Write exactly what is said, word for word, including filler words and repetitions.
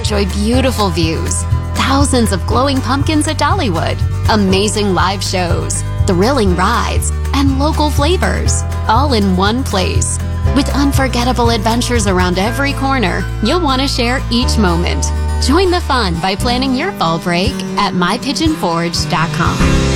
enjoy beautiful views, thousands of glowing pumpkins at Dollywood, amazing live shows, thrilling rides, and local flavors, all in one place. With unforgettable adventures around every corner, you'll want to share each moment. Join the fun by planning your fall break at my pigeon forge dot com.